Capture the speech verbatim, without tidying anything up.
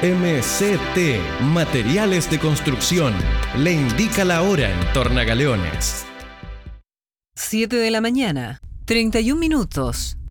M C T, Materiales de Construcción, le indica la hora en Tornagaleones. siete de la mañana, treinta y un minutos.